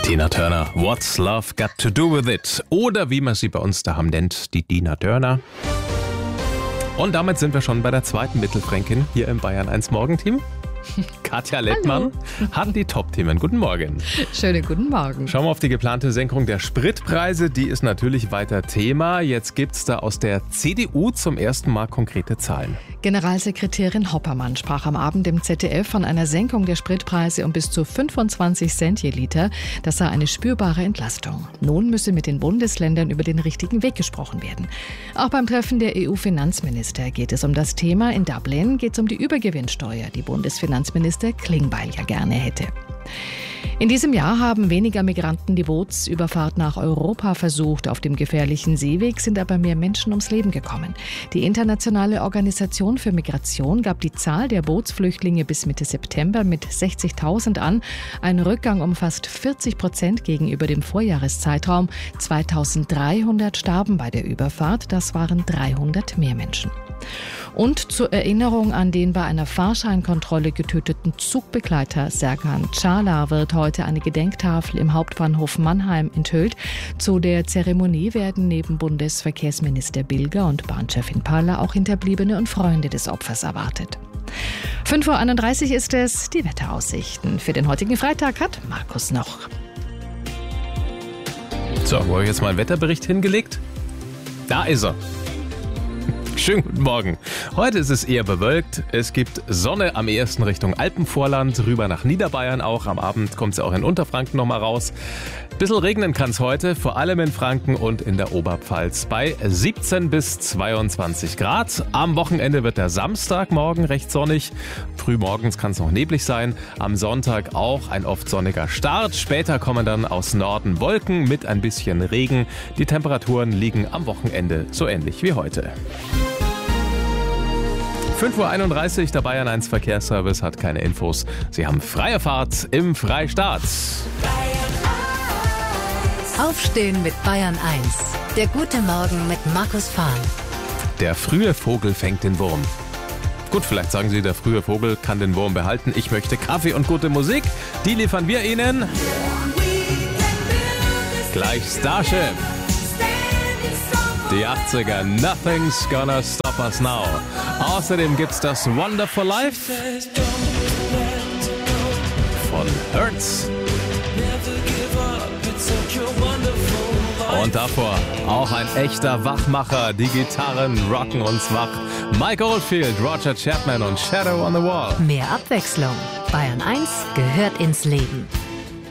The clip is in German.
Tina Turner, What's Love Got to Do With It? Oder wie man sie bei uns daheim nennt, die Tina Turner. Und damit sind wir schon bei der zweiten Mittelfränkin hier im Bayern 1 Morgenteam. Katja Lettmann hat die Top-Themen. Guten Morgen. Schönen guten Morgen. Schauen wir auf die geplante Senkung der Spritpreise. Die ist natürlich weiter Thema. Jetzt gibt es da aus der CDU zum ersten Mal konkrete Zahlen. Generalsekretärin Hoppermann sprach am Abend im ZDF von einer Senkung der Spritpreise um bis zu 25 Cent je Liter. Das sei eine spürbare Entlastung. Nun müsse mit den Bundesländern über den richtigen Weg gesprochen werden. Auch beim Treffen der EU-Finanzminister geht es um das Thema. In Dublin geht es um die Übergewinnsteuer, die Bundesfinanzminister Klingbeil ja gerne hätte. In diesem Jahr haben weniger Migranten die Bootsüberfahrt nach Europa versucht. Auf dem gefährlichen Seeweg sind aber mehr Menschen ums Leben gekommen. Die Internationale Organisation für Migration gab die Zahl der Bootsflüchtlinge bis Mitte September mit 60.000 an. Ein Rückgang um fast 40% gegenüber dem Vorjahreszeitraum. 2.300 starben bei der Überfahrt. Das waren 300 mehr Menschen. Und zur Erinnerung an den bei einer Fahrscheinkontrolle getöteten Zugbegleiter Serkan Çağlar wird heute eine Gedenktafel im Hauptbahnhof Mannheim enthüllt. Zu der Zeremonie werden neben Bundesverkehrsminister Bilger und Bahnchefin Parler auch Hinterbliebene und Freunde des Opfers erwartet. 5.31 Uhr ist es, die Wetteraussichten. Für den heutigen Freitag hat Markus noch. So, wo habe ich jetzt mal einen Wetterbericht hingelegt? Da ist er. Schönen guten Morgen. Heute ist es eher bewölkt. Es gibt Sonne am ehesten Richtung Alpenvorland, rüber nach Niederbayern auch. Am Abend kommt es auch in Unterfranken nochmal raus. Bisschen regnen kann es heute, vor allem in Franken und in der Oberpfalz bei 17 bis 22 Grad. Am Wochenende wird der Samstagmorgen recht sonnig. Frühmorgens kann es noch neblig sein. Am Sonntag auch ein oft sonniger Start. Später kommen dann aus Norden Wolken mit ein bisschen Regen. Die Temperaturen liegen am Wochenende so ähnlich wie heute. 5.31 Uhr, der Bayern 1 Verkehrsservice hat keine Infos. Sie haben freie Fahrt im Freistaat. Aufstehen mit Bayern 1. Der gute Morgen mit Markus Fahn. Der frühe Vogel fängt den Wurm. Gut, vielleicht sagen Sie, der frühe Vogel kann den Wurm behalten. Ich möchte Kaffee und gute Musik. Die liefern wir Ihnen. Gleich Starship. Die 80er, Nothing's Gonna Stop Us Now. Außerdem gibt's das Wonderful Life von Hertz. Und davor auch ein echter Wachmacher. Die Gitarren rocken uns wach. Mike Oldfield, Roger Chapman und Shadow on the Wall. Mehr Abwechslung. Bayern 1 gehört ins Leben.